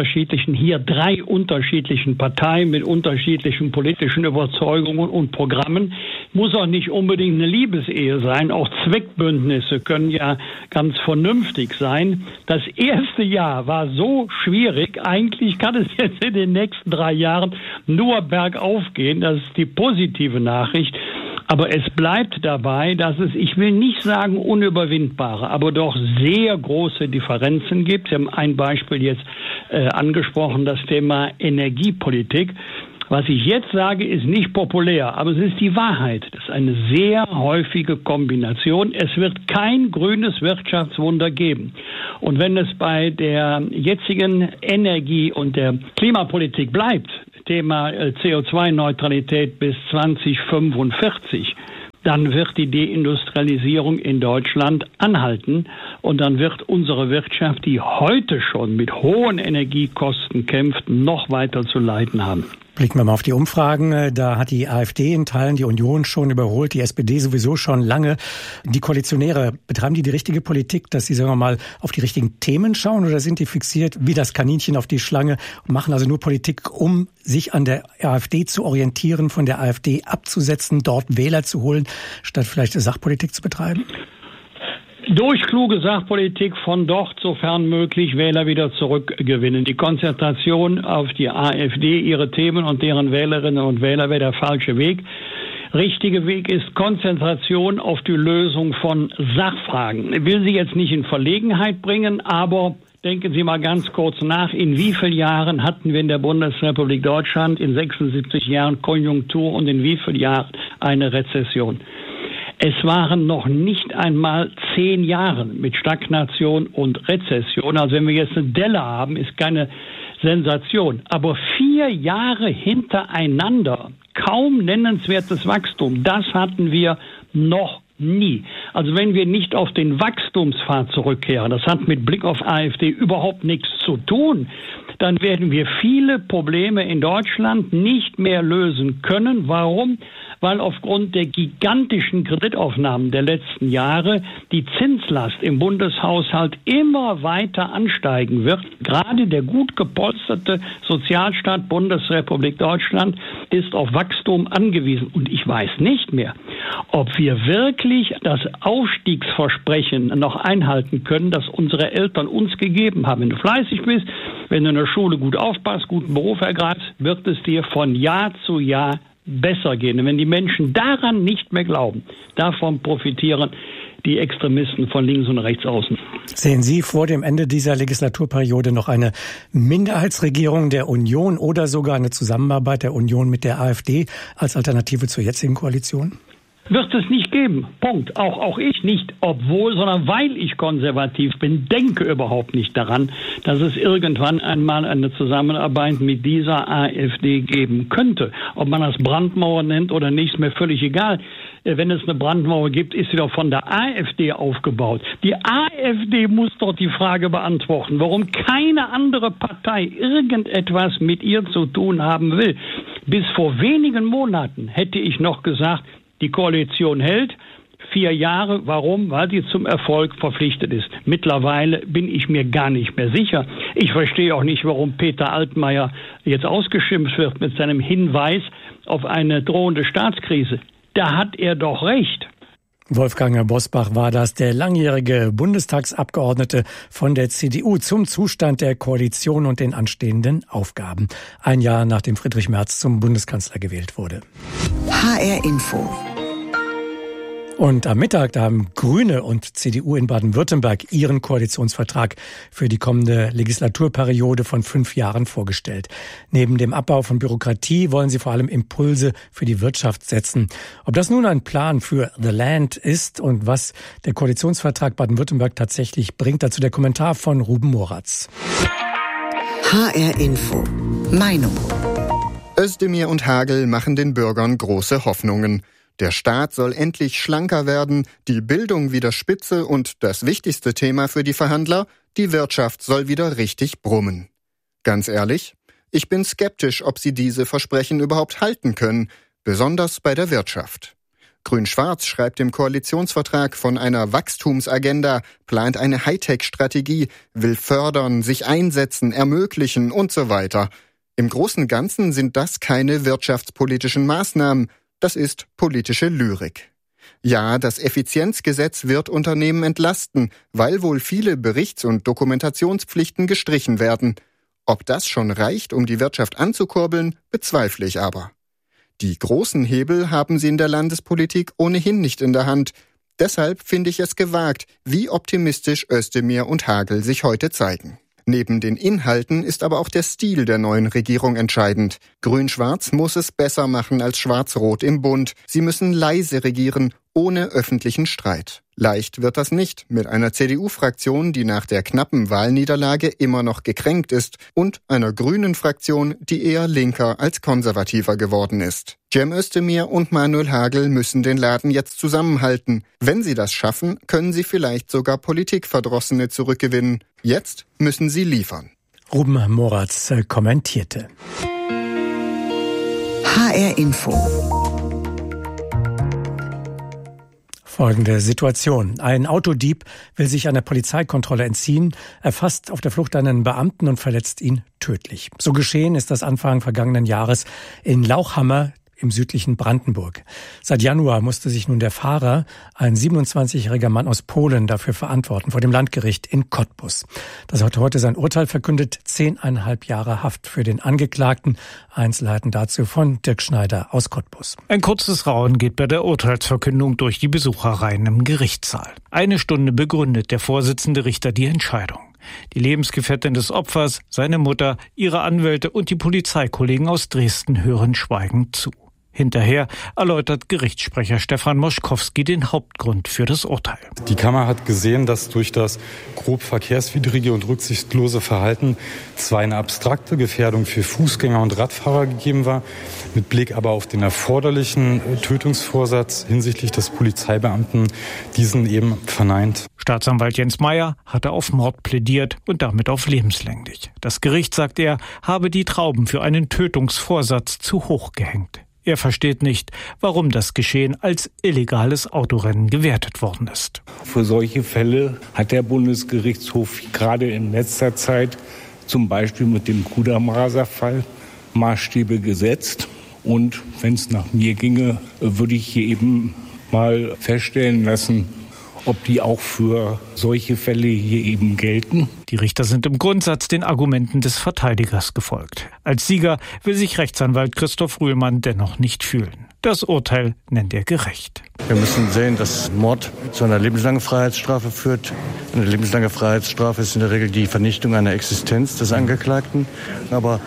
drei unterschiedlichen Parteien mit unterschiedlichen politischen Überzeugungen und Programmen. Muss auch nicht unbedingt eine Liebesehe sein. Auch Zweckbündnisse können ja ganz vernünftig sein. Das erste Jahr war so schwierig. Eigentlich kann es jetzt in den nächsten 3 Jahren nur bergauf gehen. Das ist die positive Nachricht. Aber es bleibt dabei, dass es, ich will nicht sagen unüberwindbare, aber doch sehr große Differenzen gibt. Sie haben ein Beispiel jetzt angesprochen, das Thema Energiepolitik. Was ich jetzt sage, ist nicht populär, aber es ist die Wahrheit. Das ist eine sehr häufige Kombination. Es wird kein grünes Wirtschaftswunder geben. Und wenn es bei der jetzigen Energie- und der Klimapolitik bleibt, Thema CO2-Neutralität bis 2045, dann wird die Deindustrialisierung in Deutschland anhalten und dann wird unsere Wirtschaft, die heute schon mit hohen Energiekosten kämpft, noch weiter zu leiden haben. Blicken wir mal auf die Umfragen. Da hat die AfD in Teilen die Union schon überholt, die SPD sowieso schon lange. Die Koalitionäre, betreiben die richtige Politik, dass sie, sagen wir mal, auf die richtigen Themen schauen, oder sind die fixiert wie das Kaninchen auf die Schlange und machen also nur Politik, um sich an der AfD zu orientieren, von der AfD abzusetzen, dort Wähler zu holen, statt vielleicht Sachpolitik zu betreiben? Durch kluge Sachpolitik von dort, sofern möglich, Wähler wieder zurückgewinnen. Die Konzentration auf die AfD, ihre Themen und deren Wählerinnen und Wähler wäre der falsche Weg. Richtige Weg ist Konzentration auf die Lösung von Sachfragen. Ich will Sie jetzt nicht in Verlegenheit bringen, aber denken Sie mal ganz kurz nach, in wie vielen Jahren hatten wir in der Bundesrepublik Deutschland in 76 Jahren Konjunktur und in wie vielen Jahren eine Rezession? Es waren noch nicht einmal 10 Jahre mit Stagnation und Rezession. Also wenn wir jetzt eine Delle haben, ist keine Sensation. Aber 4 Jahre hintereinander, kaum nennenswertes Wachstum, das hatten wir noch nie. Also wenn wir nicht auf den Wachstumspfad zurückkehren, das hat mit Blick auf AfD überhaupt nichts zu tun, dann werden wir viele Probleme in Deutschland nicht mehr lösen können. Warum? Weil aufgrund der gigantischen Kreditaufnahmen der letzten Jahre die Zinslast im Bundeshaushalt immer weiter ansteigen wird. Gerade der gut gepolsterte Sozialstaat Bundesrepublik Deutschland ist auf Wachstum angewiesen. Und ich weiß nicht mehr, ob wir wirklich das Aufstiegsversprechen noch einhalten können, das unsere Eltern uns gegeben haben. Wenn du fleißig bist, wenn du in der Schule gut aufpasst, guten Beruf ergreifst, wird es dir von Jahr zu Jahr besser gehen. Und wenn die Menschen daran nicht mehr glauben, davon profitieren die Extremisten von links und rechts außen. Sehen Sie vor dem Ende dieser Legislaturperiode noch eine Minderheitsregierung der Union oder sogar eine Zusammenarbeit der Union mit der AfD als Alternative zur jetzigen Koalition? Wird es nicht geben. Punkt. Auch ich nicht, obwohl, sondern weil ich konservativ bin, denke überhaupt nicht daran, dass es irgendwann einmal eine Zusammenarbeit mit dieser AfD geben könnte. Ob man das Brandmauer nennt oder nicht, ist mir völlig egal. Wenn es eine Brandmauer gibt, ist sie doch von der AfD aufgebaut. Die AfD muss doch die Frage beantworten, warum keine andere Partei irgendetwas mit ihr zu tun haben will. Bis vor wenigen Monaten hätte ich noch gesagt, die Koalition hält 4 Jahre. Warum? Weil sie zum Erfolg verpflichtet ist. Mittlerweile bin ich mir gar nicht mehr sicher. Ich verstehe auch nicht, warum Peter Altmaier jetzt ausgeschimpft wird mit seinem Hinweis auf eine drohende Staatskrise. Da hat er doch recht. Wolfgang Bosbach war das, der langjährige Bundestagsabgeordnete von der CDU zum Zustand der Koalition und den anstehenden Aufgaben. 1 Jahr nachdem Friedrich Merz zum Bundeskanzler gewählt wurde. HR Info. Und am Mittag, da haben Grüne und CDU in Baden-Württemberg ihren Koalitionsvertrag für die kommende Legislaturperiode von 5 Jahren vorgestellt. Neben dem Abbau von Bürokratie wollen sie vor allem Impulse für die Wirtschaft setzen. Ob das nun ein Plan für The Land ist und was der Koalitionsvertrag Baden-Württemberg tatsächlich bringt, dazu der Kommentar von Ruben Moratz. HR Info. Meinung. Özdemir und Hagel machen den Bürgern große Hoffnungen. Der Staat soll endlich schlanker werden, die Bildung wieder spitze und das wichtigste Thema für die Verhandler, die Wirtschaft soll wieder richtig brummen. Ganz ehrlich, ich bin skeptisch, ob sie diese Versprechen überhaupt halten können, besonders bei der Wirtschaft. Grün-Schwarz schreibt im Koalitionsvertrag von einer Wachstumsagenda, plant eine Hightech-Strategie, will fördern, sich einsetzen, ermöglichen und so weiter. Im Großen und Ganzen sind das keine wirtschaftspolitischen Maßnahmen, das ist politische Lyrik. Ja, das Effizienzgesetz wird Unternehmen entlasten, weil wohl viele Berichts- und Dokumentationspflichten gestrichen werden. Ob das schon reicht, um die Wirtschaft anzukurbeln, bezweifle ich aber. Die großen Hebel haben sie in der Landespolitik ohnehin nicht in der Hand. Deshalb finde ich es gewagt, wie optimistisch Özdemir und Hagel sich heute zeigen. Neben den Inhalten ist aber auch der Stil der neuen Regierung entscheidend. Grün-Schwarz muss es besser machen als Schwarz-Rot im Bund. Sie müssen leise regieren, ohne öffentlichen Streit. Leicht wird das nicht mit einer CDU-Fraktion, die nach der knappen Wahlniederlage immer noch gekränkt ist, und einer grünen Fraktion, die eher linker als konservativer geworden ist. Cem Özdemir und Manuel Hagel müssen den Laden jetzt zusammenhalten. Wenn sie das schaffen, können sie vielleicht sogar Politikverdrossene zurückgewinnen. Jetzt müssen sie liefern. Ruben Moratz kommentierte. HR Info. Folgende Situation. Ein Autodieb will sich einer Polizeikontrolle entziehen, erfasst auf der Flucht einen Beamten und verletzt ihn tödlich. So geschehen ist das Anfang vergangenen Jahres in Lauchhammer im südlichen Brandenburg. Seit Januar musste sich nun der Fahrer, ein 27-jähriger Mann aus Polen, dafür verantworten vor dem Landgericht in Cottbus. Das hat heute sein Urteil verkündet, 10,5 Jahre Haft für den Angeklagten. Einzelheiten dazu von Dirk Schneider aus Cottbus. Ein kurzes Raunen geht bei der Urteilsverkündung durch die Besucherreihen im Gerichtssaal. 1 Stunde begründet der Vorsitzende Richter die Entscheidung. Die Lebensgefährtin des Opfers, seine Mutter, ihre Anwälte und die Polizeikollegen aus Dresden hören schweigend zu. Hinterher erläutert Gerichtssprecher Stefan Moschkowski den Hauptgrund für das Urteil. Die Kammer hat gesehen, dass durch das grob verkehrswidrige und rücksichtslose Verhalten zwar eine abstrakte Gefährdung für Fußgänger und Radfahrer gegeben war, mit Blick aber auf den erforderlichen Tötungsvorsatz hinsichtlich des Polizeibeamten diesen eben verneint. Staatsanwalt Jens Meyer hatte auf Mord plädiert und damit auf lebenslänglich. Das Gericht, sagt er, habe die Trauben für einen Tötungsvorsatz zu hoch gehängt. Er versteht nicht, warum das Geschehen als illegales Autorennen gewertet worden ist. Für solche Fälle hat der Bundesgerichtshof gerade in letzter Zeit, zum Beispiel mit dem Kudermaser-Fall, Maßstäbe gesetzt. Und wenn es nach mir ginge, würde ich hier eben mal feststellen lassen, ob die auch für solche Fälle hier eben gelten. Die Richter sind im Grundsatz den Argumenten des Verteidigers gefolgt. Als Sieger will sich Rechtsanwalt Christoph Rühlmann dennoch nicht fühlen. Das Urteil nennt er gerecht. Wir müssen sehen, dass Mord zu einer lebenslangen Freiheitsstrafe führt. Eine lebenslange Freiheitsstrafe ist in der Regel die Vernichtung einer Existenz des Angeklagten. Aber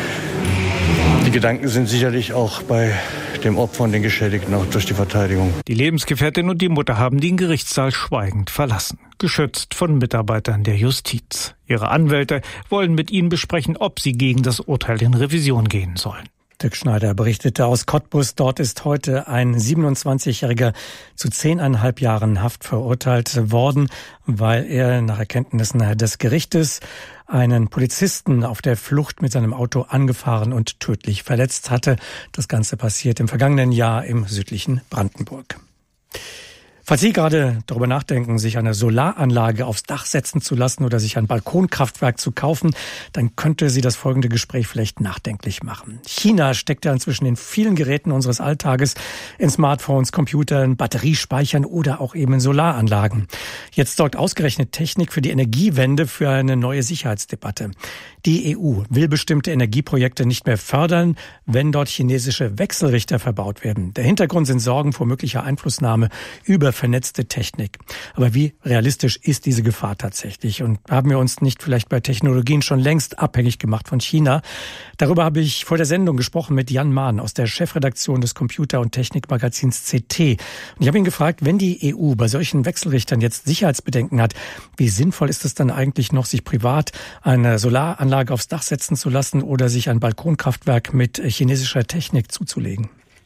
die Gedanken sind sicherlich auch bei dem Opfer und den Geschädigten auch durch die Verteidigung. Die Lebensgefährtin und die Mutter haben den Gerichtssaal schweigend verlassen, geschützt von Mitarbeitern der Justiz. Ihre Anwälte wollen mit ihnen besprechen, ob sie gegen das Urteil in Revision gehen sollen. Dirk Schneider berichtete aus Cottbus. Dort ist heute ein 27-Jähriger zu 10,5 Jahren Haft verurteilt worden, weil er nach Erkenntnissen des Gerichtes einen Polizisten auf der Flucht mit seinem Auto angefahren und tödlich verletzt hatte. Das Ganze passiert im vergangenen Jahr im südlichen Brandenburg. Falls Sie gerade darüber nachdenken, sich eine Solaranlage aufs Dach setzen zu lassen oder sich ein Balkonkraftwerk zu kaufen, dann könnte Sie das folgende Gespräch vielleicht nachdenklich machen. China steckt ja inzwischen in vielen Geräten unseres Alltages, in Smartphones, Computern, Batteriespeichern oder auch eben in Solaranlagen. Jetzt sorgt ausgerechnet Technik für die Energiewende für eine neue Sicherheitsdebatte. Die EU will bestimmte Energieprojekte nicht mehr fördern, wenn dort chinesische Wechselrichter verbaut werden. Der Hintergrund sind Sorgen vor möglicher Einflussnahme über vernetzte Technik. Aber wie realistisch ist diese Gefahr tatsächlich? Und haben wir uns nicht vielleicht bei Technologien schon längst abhängig gemacht von China? Darüber habe ich vor der Sendung gesprochen mit Jan Mahn aus der Chefredaktion des Computer- und Technikmagazins CT. Und ich habe ihn gefragt, wenn die EU bei solchen Wechselrichtern jetzt Sicherheitsbedenken hat, wie sinnvoll ist es dann eigentlich noch, sich privat eine Solaranlage aufs Dach setzen zu lassen oder sich ein Balkonkraftwerk mit chinesischer Technik zuzulegen?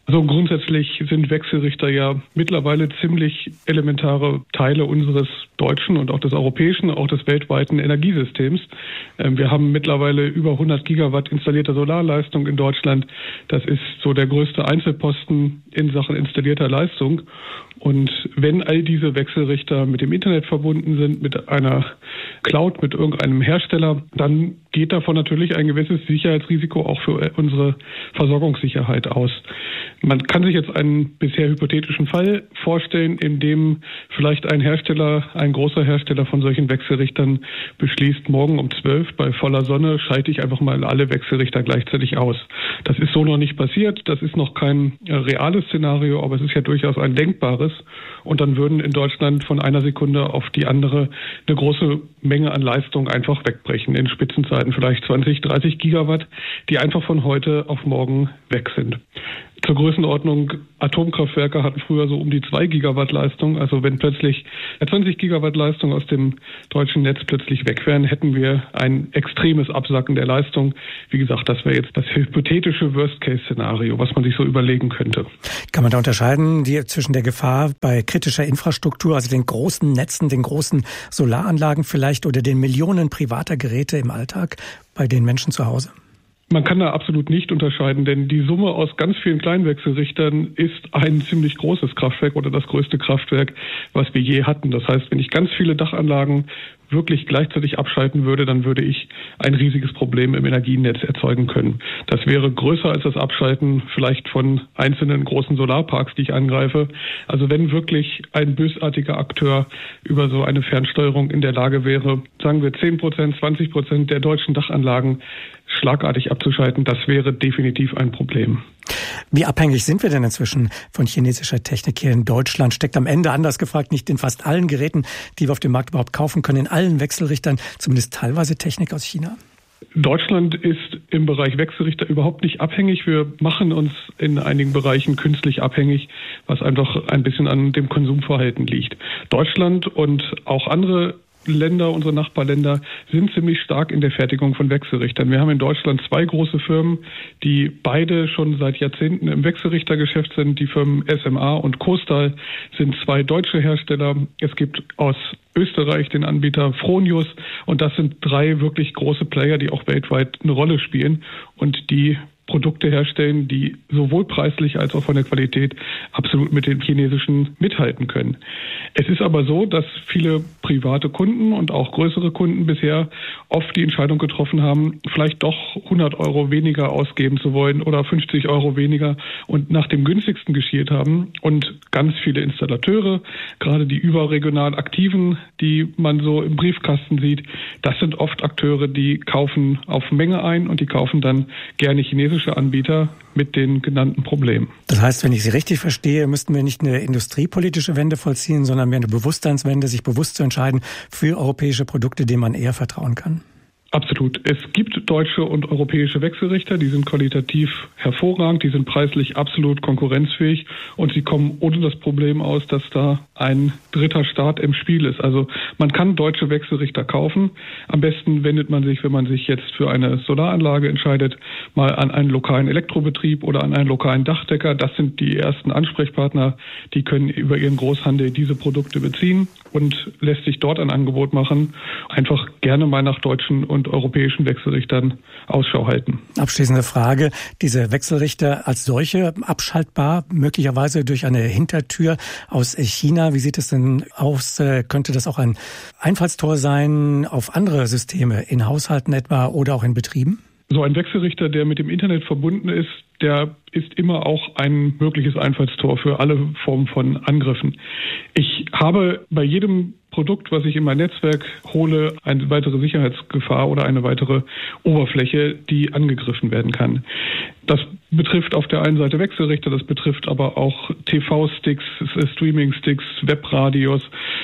Also grundsätzlich sind Wechselrichter ja mittlerweile ziemlich elementare Teile unseres deutschen und auch des europäischen, auch des weltweiten Energiesystems. Wir haben mittlerweile über 100 Gigawatt installierte Solarleistung in Deutschland. Das ist so der größte Einzelposten in Sachen installierter Leistung. Und wenn all diese Wechselrichter mit dem Internet verbunden sind, mit einer Cloud, mit irgendeinem Hersteller, dann geht davon natürlich ein gewisses Sicherheitsrisiko auch für unsere Versorgungssicherheit aus. Man kann sich jetzt einen bisher hypothetischen Fall vorstellen, in dem vielleicht ein großer Hersteller von solchen Wechselrichtern beschließt, morgen um 12 bei voller Sonne schalte ich einfach mal alle Wechselrichter gleichzeitig aus. Das ist so noch nicht passiert, das ist noch kein reales Szenario, aber es ist ja durchaus ein denkbares. Und dann würden in Deutschland von einer Sekunde auf die andere eine große Menge an Leistung einfach wegbrechen. In Spitzenzeiten vielleicht 20, 30 Gigawatt, die einfach von heute auf morgen weg sind. Zur Größenordnung, Atomkraftwerke hatten früher so um die 2 Gigawatt Leistung. Also wenn plötzlich 20 Gigawatt Leistung aus dem deutschen Netz plötzlich weg wären, hätten wir ein extremes Absacken der Leistung. Wie gesagt, das wäre jetzt das hypothetische Worst-Case-Szenario, was man sich so überlegen könnte. Kann man da unterscheiden zwischen der Gefahr bei kritischer Infrastruktur, also den großen Netzen, den großen Solaranlagen vielleicht oder den Millionen privater Geräte im Alltag bei den Menschen zu Hause? Man kann da absolut nicht unterscheiden, denn die Summe aus ganz vielen Kleinwechselrichtern ist ein ziemlich großes Kraftwerk oder das größte Kraftwerk, was wir je hatten. Das heißt, wenn ich ganz viele Dachanlagen wirklich gleichzeitig abschalten würde, dann würde ich ein riesiges Problem im Energienetz erzeugen können. Das wäre größer als das Abschalten vielleicht von einzelnen großen Solarparks, die ich angreife. Also wenn wirklich ein bösartiger Akteur über so eine Fernsteuerung in der Lage wäre, sagen wir 10%, 20% der deutschen Dachanlagen schlagartig abzuschalten, das wäre definitiv ein Problem. Wie abhängig sind wir denn inzwischen von chinesischer Technik hier in Deutschland? Steckt am Ende, anders gefragt, nicht in fast allen Geräten, die wir auf dem Markt überhaupt kaufen können, in allen Wechselrichtern zumindest teilweise Technik aus China? Deutschland ist im Bereich Wechselrichter überhaupt nicht abhängig. Wir machen uns in einigen Bereichen künstlich abhängig, was einfach ein bisschen an dem Konsumverhalten liegt. Deutschland und auch andere Länder, unsere Nachbarländer, sind ziemlich stark in der Fertigung von Wechselrichtern. Wir haben in Deutschland 2 große Firmen, die beide schon seit Jahrzehnten im Wechselrichtergeschäft sind. Die Firmen SMA und Kostal sind 2 deutsche Hersteller. Es gibt aus Österreich den Anbieter Fronius und das sind 3 wirklich große Player, die auch weltweit eine Rolle spielen und die Produkte herstellen, die sowohl preislich als auch von der Qualität absolut mit den chinesischen mithalten können. Es ist aber so, dass viele private Kunden und auch größere Kunden bisher oft die Entscheidung getroffen haben, vielleicht doch 100 € weniger ausgeben zu wollen oder 50 € weniger und nach dem günstigsten geschielt haben. Und ganz viele Installateure, gerade die überregional Aktiven, die man so im Briefkasten sieht, das sind oft Akteure, die kaufen auf Menge ein und die kaufen dann gerne chinesische Anbieter mit den genannten Problemen. Das heißt, wenn ich Sie richtig verstehe, müssten wir nicht eine industriepolitische Wende vollziehen, sondern mehr eine Bewusstseinswende, sich bewusst zu entscheiden für europäische Produkte, denen man eher vertrauen kann? Absolut. Es gibt deutsche und europäische Wechselrichter, die sind qualitativ hervorragend, die sind preislich absolut konkurrenzfähig und sie kommen ohne das Problem aus, dass da ein dritter Staat im Spiel ist. Also man kann deutsche Wechselrichter kaufen. Am besten wendet man sich, wenn man sich jetzt für eine Solaranlage entscheidet, mal an einen lokalen Elektrobetrieb oder an einen lokalen Dachdecker. Das sind die ersten Ansprechpartner, die können über ihren Großhandel diese Produkte beziehen und lässt sich dort ein Angebot machen. Einfach gerne mal nach deutschen und europäischen Wechselrichtern Ausschau halten. Abschließende Frage. Diese Wechselrichter als solche abschaltbar, möglicherweise durch eine Hintertür aus China. Wie sieht es denn aus? Könnte das auch ein Einfallstor sein auf andere Systeme, in Haushalten etwa oder auch in Betrieben? So ein Wechselrichter, der mit dem Internet verbunden ist, der ist immer auch ein mögliches Einfallstor für alle Formen von Angriffen. Ich habe bei jedem Produkt, was ich in mein Netzwerk hole, eine weitere Sicherheitsgefahr oder eine weitere Oberfläche, die angegriffen werden kann. Das betrifft auf der einen Seite Wechselrichter, das betrifft aber auch TV-Sticks, Streaming-Sticks, Webradios,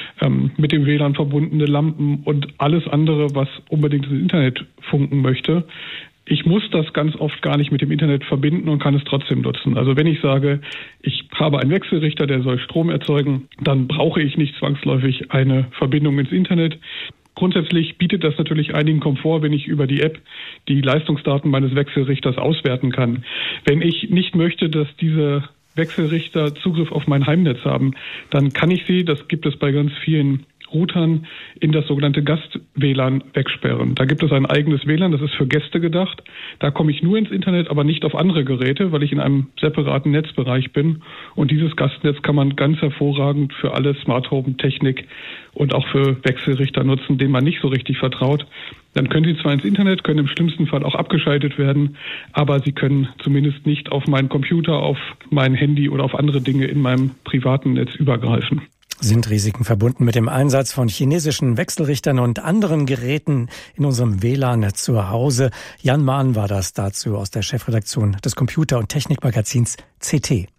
mit dem WLAN verbundene Lampen und alles andere, was unbedingt ins Internet funken möchte. Ich muss das ganz oft gar nicht mit dem Internet verbinden und kann es trotzdem nutzen. Also wenn ich sage, ich habe einen Wechselrichter, der soll Strom erzeugen, dann brauche ich nicht zwangsläufig eine Verbindung ins Internet. Grundsätzlich bietet das natürlich einigen Komfort, wenn ich über die App die Leistungsdaten meines Wechselrichters auswerten kann. Wenn ich nicht möchte, dass diese Wechselrichter Zugriff auf mein Heimnetz haben, dann kann ich sie, das gibt es bei ganz vielen Routern, in das sogenannte Gast-WLAN wegsperren. Da gibt es ein eigenes WLAN, das ist für Gäste gedacht. Da komme ich nur ins Internet, aber nicht auf andere Geräte, weil ich in einem separaten Netzbereich bin. Und dieses Gastnetz kann man ganz hervorragend für alle Smart Home Technik und auch für Wechselrichter nutzen, denen man nicht so richtig vertraut. Dann können sie zwar ins Internet, können im schlimmsten Fall auch abgeschaltet werden, aber sie können zumindest nicht auf meinen Computer, auf mein Handy oder auf andere Dinge in meinem privaten Netz übergreifen. Sind Risiken verbunden mit dem Einsatz von chinesischen Wechselrichtern und anderen Geräten in unserem WLAN zu Hause? Jan Mahn war das dazu aus der Chefredaktion des Computer- und Technikmagazins CT.